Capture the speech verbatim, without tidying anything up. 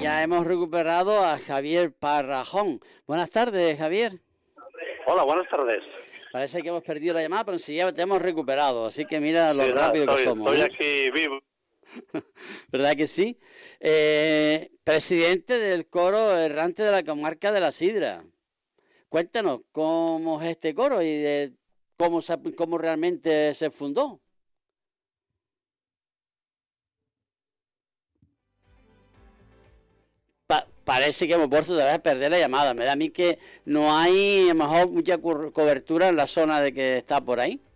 ya hemos recuperado a Javier Parrajón. Buenas tardes, Javier. Hola, buenas tardes. Parece que hemos perdido la llamada, pero enseguida te hemos recuperado, así que mira lo Sí, rápido estoy, que somos. Estoy ¿eh? aquí vivo. ¿Verdad que sí? Eh, presidente del coro errante de la comarca de la Sidra. Cuéntanos, ¿cómo es este coro y de cómo, se, cómo realmente se fundó? Pa parece que hemos vuelto otra vez a perder la llamada. Me da a mí que no hay, a lo mejor, mucha co cobertura en la zona de que está por ahí.